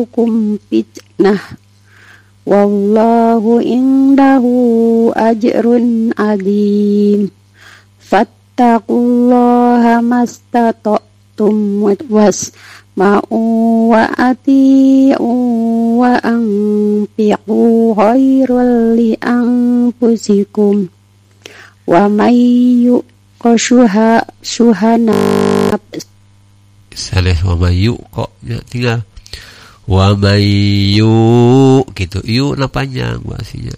kum fitnah wallahu indahu ajrun adzim fattaqullaha mastata'tum wasma'u wa ati'u wa anfiqu khairul li anfusikum wa may yuqashuha saleh wa mayu kok ya, tinggal wa mayu gitu, yu na panjang bahasanya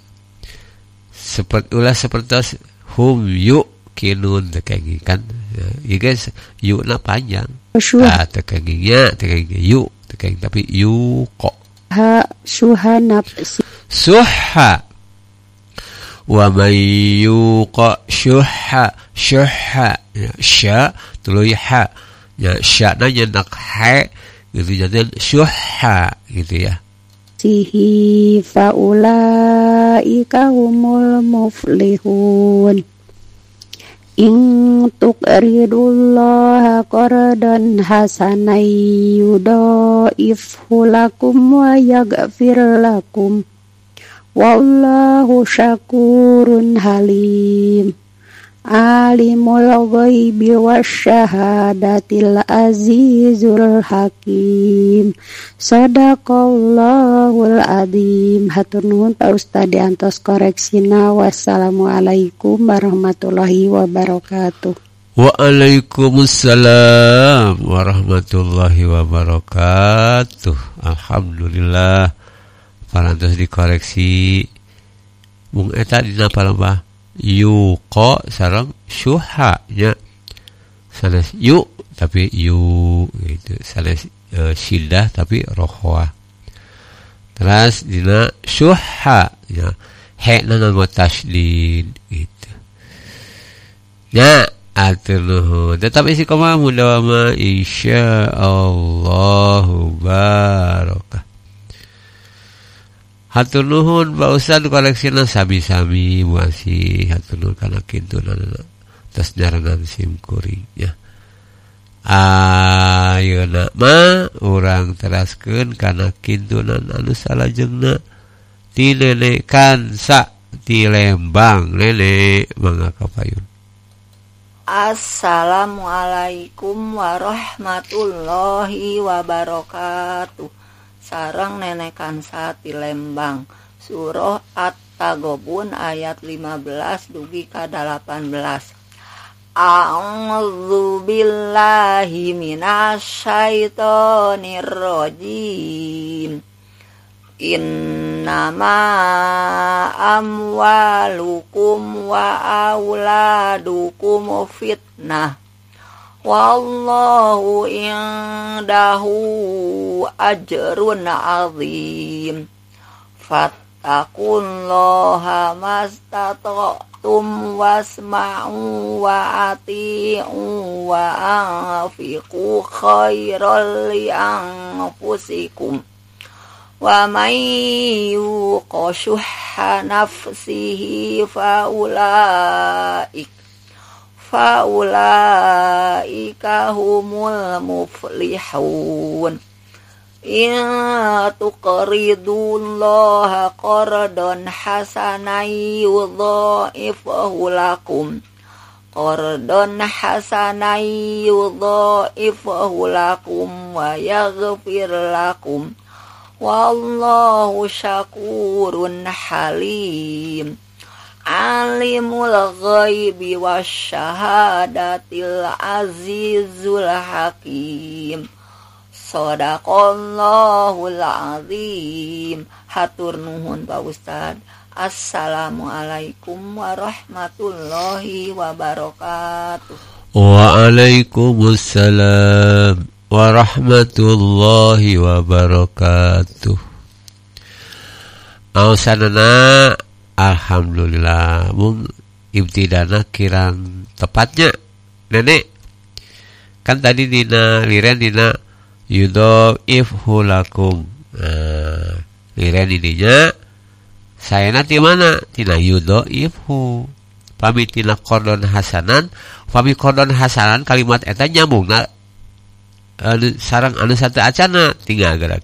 seperti hum yu kinun tekeng kan ya guys, yu na panjang tekengnya yu tekeng, tapi yu kok syuha nafsi suha wa mayu kok syuha ya, sya tuluy ha ya, sya na nyenak ha gitu, jadi syuha gitu ya. Sihi faulaika humul muflihun. In tuqridullaha qardan hasanan yudha'ifhu lakum wa yaghfir lakum. Wallahu syakurun halim. Alimul ghaibi wasyahadatil azizul hakim. Sadaqallahul adzim. Hatur nuhun Pak Ustaz diantos koreksina. Wassalamualaikum warahmatullahi wabarakatuh. Waalaikumsalam warahmatullahi wabarakatuh. Alhamdulillah parantos dikoreksi mung eta dina palembah yuqa sareng syuha nya sanes yu tapi yu gitu, sanes syiddah tapi rohwah, terus dina syuha nya he na tasydid gitu nya atur nuhun. Tetapi si koma mudawama insyaallah barokah. Hatur nuhun Pak Ustaz koleksina sami-sami muasi hatur nuhun kana kintunan tos nyarenan sim kuring ya. Ayeuna mah urang teraskeun kana kintunan anu salajengna ti Nene Kansa ti Lembang. Nene mangga kapayun. Assalamualaikum warahmatullahi wabarakatuh. Sareng Nene Kansa ti Lembang. Surah At-Taghabun ayat 15 dugi ka 18. A'udzu billahi minasyaitonir rajim. Innama amwalukum wa auladukum fitnah. Wallahu indahu ajrun azim. Fattaqullaha mastata'tum wasma'u wa ati'u wa anfiqu khairal li anfusikum. Wa may yuqa syuhha nafsihi faulaika humul muflihun. In tuqridullaha qardan hasanan yudha'ifhu lakum. Qardan hasanan yudha'ifhu lakum wa yaghfir lakum. Wallahu syakurun halim. Alimul ghaibi wasyahadatil azizul hakim. Shadaqallahul azim. Hatur nuhun Pak Ustaz. Assalamualaikum warahmatullahi wabarakatuh. Waalaikumsalam warahmatullahi wabarakatuh. Ausanana alhamdulillah mung ibtidana kirang tepatnya Nenek kan tadi dina liren dina yudha'ifhu lakum. Liren didinya saya nanti mana tina yudha'ifhu pami tina qardon hasanan pami qardon hasanan kalimat eta nyambungna sareng anu satu acana tinggal gerak